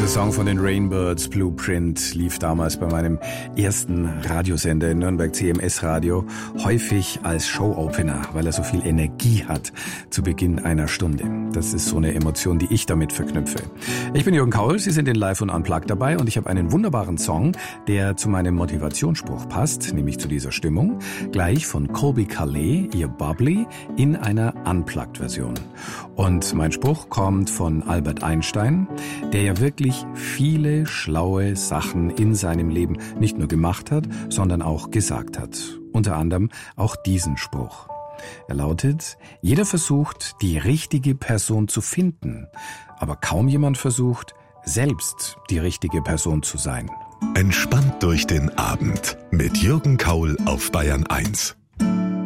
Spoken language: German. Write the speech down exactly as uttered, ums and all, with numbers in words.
Dieser Song von den Rainbirds, Blueprint, lief damals bei meinem ersten Radiosender in Nürnberg, C M S Radio, häufig als Show-Opener, weil er so viel Energie hat zu Beginn einer Stunde. Das ist so eine Emotion, die ich damit verknüpfe. Ich bin Jürgen Kaul, Sie sind in Live und Unplugged dabei und ich habe einen wunderbaren Song, der zu meinem Motivationsspruch passt, nämlich zu dieser Stimmung, gleich von Colbie Caillat, ihr Bubbly, in einer Unplugged-Version. Und mein Spruch kommt von Albert Einstein, der ja wirklich viele schlaue Sachen in seinem Leben nicht nur gemacht hat, sondern auch gesagt hat. Unter anderem auch diesen Spruch. Er lautet: Jeder versucht, die richtige Person zu finden, aber kaum jemand versucht, selbst die richtige Person zu sein. Entspannt durch den Abend mit Jürgen Kaul auf Bayern eins.